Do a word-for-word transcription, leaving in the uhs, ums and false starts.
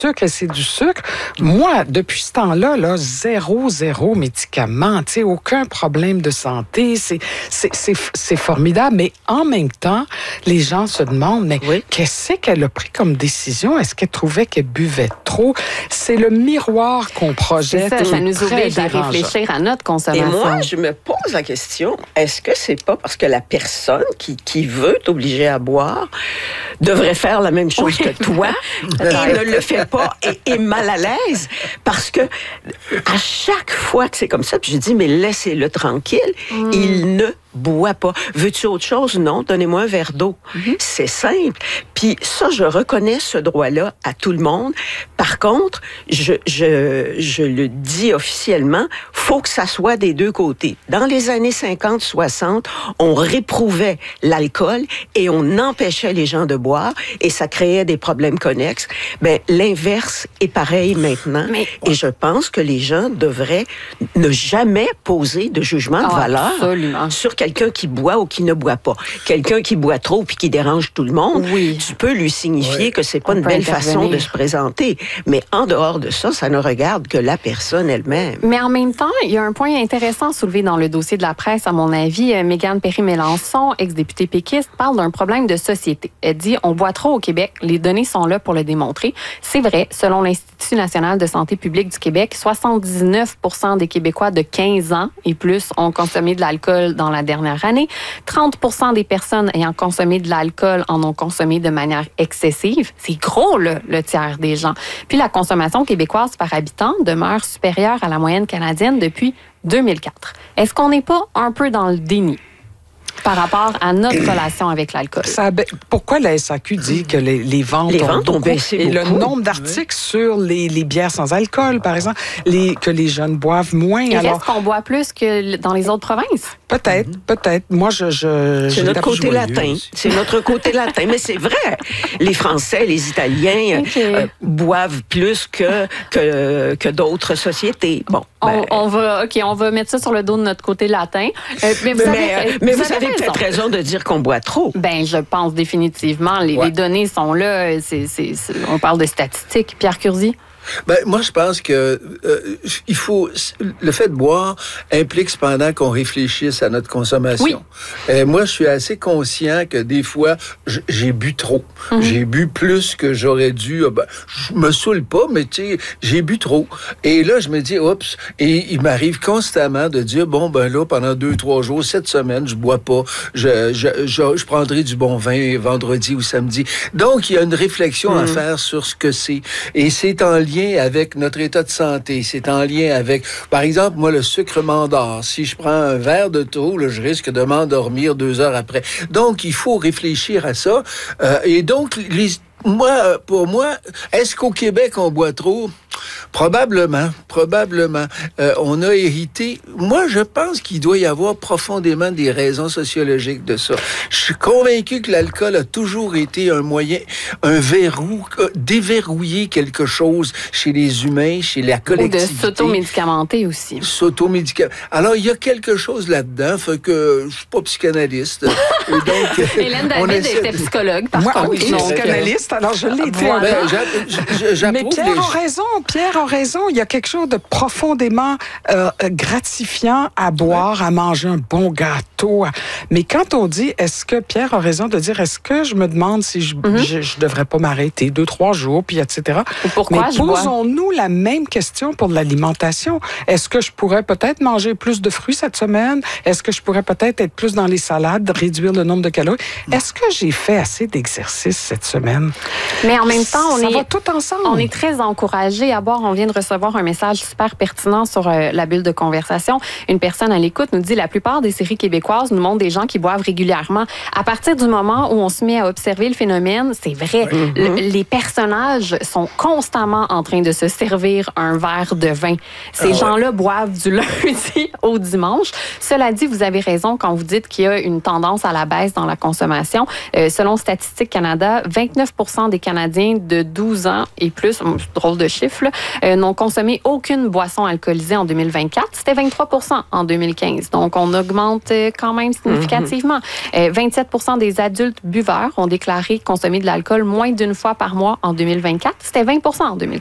sucre et c'est du sucre. Moi, depuis ce temps-là, là, zéro, zéro médicament, tu sais, aucun problème de santé. C'est, c'est, c'est, c'est formidable. Mais en même temps, les gens se demandent, mais oui. qu'est-ce qu'elle a pris comme décision? Est-ce qu'elle trouvait qu'elle buvait trop? C'est le miroir qu'on projette. C'est ça, ça nous oblige à réfléchir à notre consommation. Et moi, je me pose la question, est-ce que c'est pas parce que la personne qui, qui veut t'obliger à boire devrait faire la même chose oui. que toi et ne le fait pas et est mal à l'aise? Parce que à chaque fois que c'est comme ça, puis je dis, mais laissez-le tranquille, mm. il ne bois pas. Veux-tu autre chose? Non, donnez-moi un verre d'eau. Mm-hmm. C'est simple. Puis ça, je reconnais ce droit-là à tout le monde. Par contre, je, je, je le dis officiellement, faut que ça soit des deux côtés. Dans les années cinquante soixante, on réprouvait l'alcool et on empêchait les gens de boire et ça créait des problèmes connexes. Ben, l'inverse est pareil maintenant. Mais... Et je pense que les gens devraient ne jamais poser de jugement de oh, valeur absolument. Sur quelqu'un qui boit ou qui ne boit pas. Quelqu'un qui boit trop puis qui dérange tout le monde, oui. tu peux lui signifier oui. que c'est pas On une belle façon de se présenter. Mais en dehors de ça, ça ne regarde que la personne elle-même. Mais en même temps, il y a un point intéressant soulevé dans le dossier de la presse, à mon avis. Mégane Perry-Mélançon, ex-députée péquiste, parle d'un problème de société. Elle dit « On boit trop au Québec. Les données sont là pour le démontrer. » C'est vrai, selon l'Institut national de santé publique du Québec, soixante-dix-neuf pour cent des Québécois de quinze ans et plus ont consommé de l'alcool dans la dernière année. trente pour cent des personnes ayant consommé de l'alcool en ont consommé de manière excessive. C'est gros, là, le tiers des gens. Puis la consommation québécoise par habitant demeure supérieure à la moyenne canadienne depuis deux mille quatre. Est-ce qu'on n'est pas un peu dans le déni par rapport à notre relation avec l'alcool? Ça, pourquoi la S A Q dit que les, les ventes, les ont, ventes ont baissé et beaucoup. Le nombre d'articles oui. sur les, les bières sans alcool, par exemple, les, que les jeunes boivent moins. Et alors... est-ce qu'on boit plus que dans les autres provinces? Peut-être, mm-hmm. peut-être. Moi, je... je c'est notre côté latin. C'est notre côté latin. Mais c'est vrai. Les Français, les Italiens okay. euh, boivent plus que, que, que d'autres sociétés. Bon. Ben... On, on, va, OK, on va mettre ça sur le dos de notre côté latin. Euh, mais vous mais, avez, mais vous, vous avez peut-être raison de dire qu'on boit trop. Ben, je pense définitivement. Les, ouais. les données sont là. C'est, c'est, c'est, on parle de statistiques. Pierre Curzi? Ben, moi, je pense que euh, il faut le fait de boire implique cependant qu'on réfléchisse à notre consommation. Oui. Et moi, je suis assez conscient que des fois, j'ai bu trop. Mm-hmm. J'ai bu plus que j'aurais dû. Ben, je me saoule pas, mais tu sais, j'ai bu trop. Et là, je me dis, oups. Et il m'arrive constamment de dire, bon, ben là, pendant deux, trois jours, cette semaine, je bois pas. Je, je, je, je prendrai du bon vin vendredi ou samedi. Donc, il y a une réflexion mm-hmm. à faire sur ce que c'est. Et c'est en lien avec notre état de santé. C'est en lien avec, par exemple, moi, le sucre m'endort. Si je prends un verre de trop, là, je risque de m'endormir deux heures après. Donc, il faut réfléchir à ça. Euh, et donc, les, moi, pour moi, est-ce qu'au Québec, on boit trop? Probablement, probablement. Euh, on a hérité... Moi, je pense qu'il doit y avoir profondément des raisons sociologiques de ça. Je suis convaincu que l'alcool a toujours été un moyen, un verrou, euh, déverrouiller quelque chose chez les humains, chez la collectivité. Ou de s'automédicamenter aussi. S'automédicamenter. Alors, il y a quelque chose là-dedans, fait que je suis pas psychanalyste. Et donc, Hélène David essaie... était psychologue, par Moi, contre. Oui, je suis psychanalyste, alors je l'ai été. Voilà. Ben, Mais Pierre les... a raison, Pierre a raison. Il y a quelque chose de profondément euh, gratifiant à boire, à manger un bon gâteau. Mais quand on dit, est-ce que Pierre a raison de dire, est-ce que je me demande si je mm-hmm. je, je devrais pas m'arrêter deux, trois jours, puis et cetera. Ou pourquoi Mais je posons-nous bois? La même question pour l'alimentation. Est-ce que je pourrais peut-être manger plus de fruits cette semaine? Est-ce que je pourrais peut-être être plus dans les salades, réduire le nombre de calories? Mm. Est-ce que j'ai fait assez d'exercice cette semaine? Mais en même temps, on Ça est va tout ensemble. On est très encouragés à boire. On vient de recevoir un message super pertinent sur euh, la bulle de conversation. Une personne à l'écoute nous dit la plupart des séries québécoises nous montrent des gens qui boivent régulièrement. À partir du moment où on se met à observer le phénomène, c'est vrai, mm-hmm. le, les personnages sont constamment en train de se servir un verre de vin. Ces ah, gens-là ouais. boivent du lundi au dimanche. Cela dit, vous avez raison quand vous dites qu'il y a une tendance à la baisse dans la consommation. Euh, selon Statistique Canada, vingt-neuf pour cent des Canadiens de douze ans et plus, drôle de chiffre, là, euh, n'ont consommé aucune boisson alcoolisée en deux mille vingt-quatre. C'était vingt-trois pour cent en deux mille quinze. Donc, on augmente quand même significativement. Mm-hmm. Euh, vingt-sept pour cent des adultes buveurs ont déclaré consommer de l'alcool moins d'une fois par mois en deux mille vingt-quatre. C'était vingt pour cent en deux mille